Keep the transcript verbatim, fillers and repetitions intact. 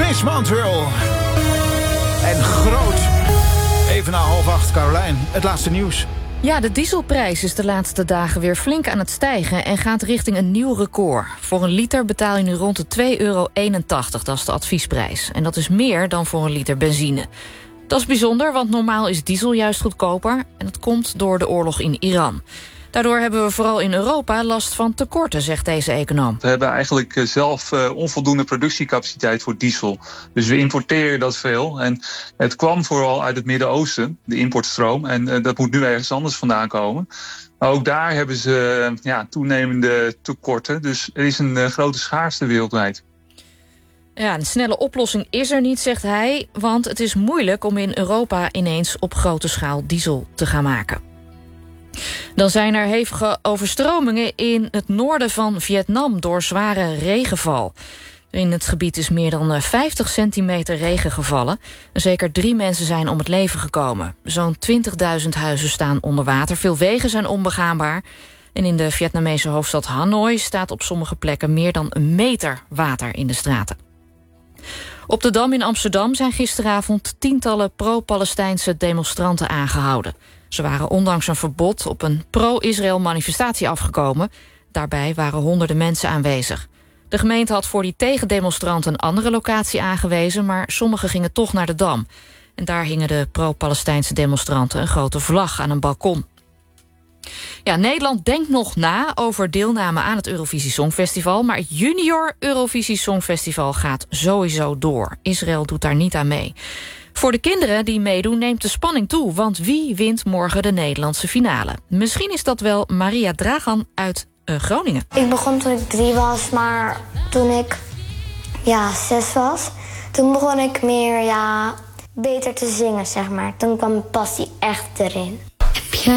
Miss Montreal. En groot. Even na half acht, Carolijn. Het laatste nieuws. Ja, de dieselprijs is de laatste dagen weer flink aan het stijgen en gaat richting een nieuw record. Voor een liter betaal je nu rond de twee euro eenentachtig, dat is de adviesprijs. En dat is meer dan voor een liter benzine. Dat is bijzonder, want normaal is diesel juist goedkoper. En dat komt door de oorlog in Iran. Daardoor hebben we vooral in Europa last van tekorten, zegt deze econoom. We hebben eigenlijk zelf uh, onvoldoende productiecapaciteit voor diesel. Dus we importeren dat veel. En het kwam vooral uit het Midden-Oosten, de importstroom. En uh, dat moet nu ergens anders vandaan komen. Maar ook daar hebben ze uh, ja, toenemende tekorten. Dus er is een uh, grote schaarste wereldwijd. Ja, een snelle oplossing is er niet, zegt hij. Want het is moeilijk om in Europa ineens op grote schaal diesel te gaan maken. Dan zijn er hevige overstromingen in het noorden van Vietnam door zware regenval. In het gebied is meer dan vijftig centimeter regen gevallen. Zeker drie mensen zijn om het leven gekomen. Zo'n twintigduizend huizen staan onder water. Veel wegen zijn onbegaanbaar. En in de Vietnamese hoofdstad Hanoi staat op sommige plekken meer dan een meter water in de straten. Op de Dam in Amsterdam zijn gisteravond tientallen pro-Palestijnse demonstranten aangehouden. Ze waren ondanks een verbod op een pro-Israël manifestatie afgekomen. Daarbij waren honderden mensen aanwezig. De gemeente had voor die tegendemonstranten een andere locatie aangewezen, maar sommigen gingen toch naar de Dam. En daar hingen de pro-Palestijnse demonstranten een grote vlag aan een balkon. Ja, Nederland denkt nog na over deelname aan het Eurovisie Songfestival, maar het Junior Eurovisie Songfestival gaat sowieso door. Israël doet daar niet aan mee. Voor de kinderen die meedoen neemt de spanning toe, want wie wint morgen de Nederlandse finale? Misschien is dat wel Maria Dragan uit uh, Groningen. Ik begon toen ik drie was, maar toen ik ja, zes was, toen begon ik meer ja, beter te zingen, zeg maar. Toen kwam mijn passie echt erin.